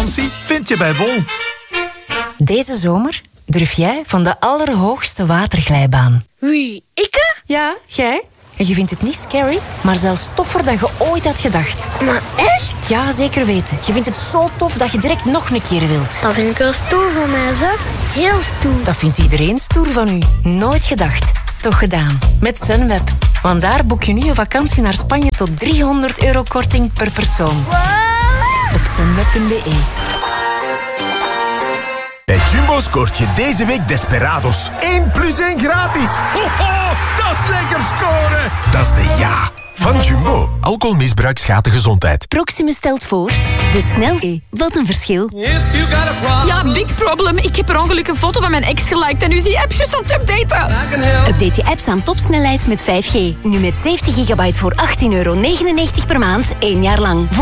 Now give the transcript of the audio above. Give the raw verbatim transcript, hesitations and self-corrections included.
vakantie vind je bij Bol. Deze zomer durf jij van de allerhoogste waterglijbaan. Wie, ikke? Ja, jij. En je vindt het niet scary, maar zelfs toffer dan je ooit had gedacht. Maar echt? Ja, zeker weten. Je vindt het zo tof dat je direct nog een keer wilt. Dat vind ik wel stoer van mij, zeg. Heel stoer. Dat vindt iedereen stoer van u. Nooit gedacht. Toch gedaan. Met Sunweb. Want daar boek je nu een vakantie naar Spanje tot driehonderd euro korting per persoon. Wow. Op sunweb punt be. Bij Jumbo scoort je deze week Desperados. één plus één gratis. Ho, ho, dat is lekker scoren. Dat is de ja van Jumbo. Alcoholmisbruik schaadt de gezondheid. Proximus stelt voor de snelste. Wat een verschil. Ja, big problem. Ik heb per ongeluk een foto van mijn ex geliked en nu is die app juist aan het updaten. Update je apps aan topsnelheid met vijf G. Nu met zeventig gigabyte voor achttien euro negenennegentig per maand, één jaar lang.